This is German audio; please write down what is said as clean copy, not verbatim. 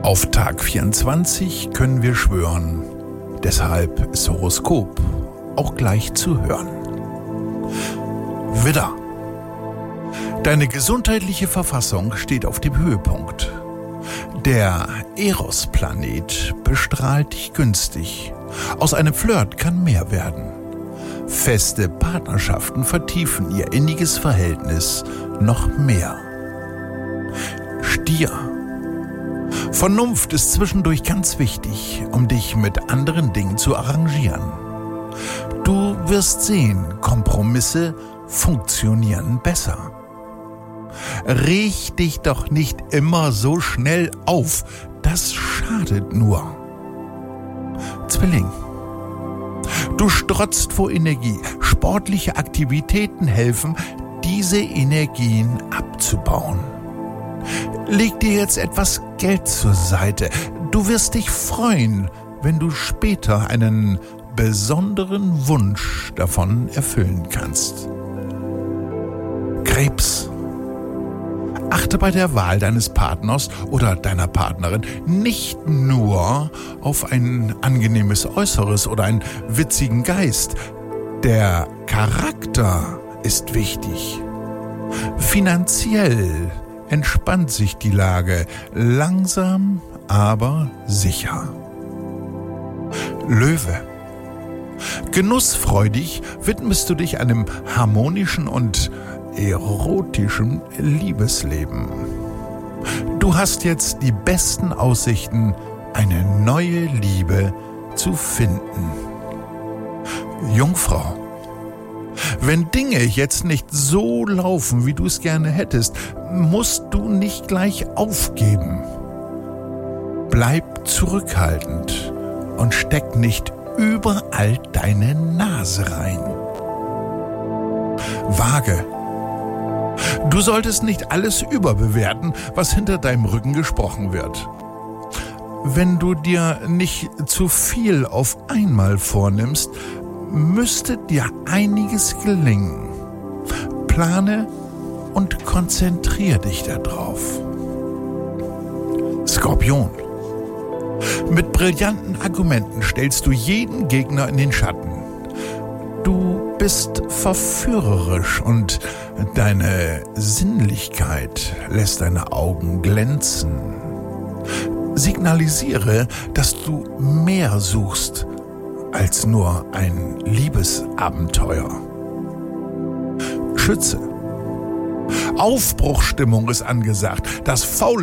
Auf Tag 24 können wir schwören. Deshalb ist Horoskop auch gleich zu hören. Widder. Deine gesundheitliche Verfassung steht auf dem Höhepunkt. Der Eros-Planet bestrahlt dich günstig. Aus einem Flirt kann mehr werden. Feste Partnerschaften vertiefen ihr inniges Verhältnis noch mehr. Stier. Vernunft ist zwischendurch ganz wichtig, um dich mit anderen Dingen zu arrangieren. Du wirst sehen, Kompromisse funktionieren besser. Reg dich doch nicht immer so schnell auf, das schadet nur. Zwilling. Du strotzt vor Energie. Sportliche Aktivitäten helfen, diese Energien abzubauen. Leg dir jetzt etwas Geld zur Seite. Du wirst dich freuen, wenn du später einen besonderen Wunsch davon erfüllen kannst. Krebs. Achte bei der Wahl deines Partners oder deiner Partnerin nicht nur auf ein angenehmes Äußeres oder einen witzigen Geist. Der Charakter ist wichtig. Finanziell entspannt sich die Lage, langsam, aber sicher. Löwe. Genussfreudig widmest du dich einem harmonischen und erotischen Liebesleben. Du hast jetzt die besten Aussichten, eine neue Liebe zu finden. Jungfrau. Wenn Dinge jetzt nicht so laufen, wie du es gerne hättest, musst du nicht gleich aufgeben. Bleib zurückhaltend und steck nicht überall deine Nase rein. Waage. Du solltest nicht alles überbewerten, was hinter deinem Rücken gesprochen wird. Wenn du dir nicht zu viel auf einmal vornimmst, müsste dir einiges gelingen. Plane und konzentriere dich darauf. Skorpion. Mit brillanten Argumenten stellst du jeden Gegner in den Schatten. Du bist verführerisch und deine Sinnlichkeit lässt deine Augen glänzen. Signalisiere, dass du mehr suchst als nur ein Liebesabenteuer. Schütze. Aufbruchsstimmung ist angesagt. Das faule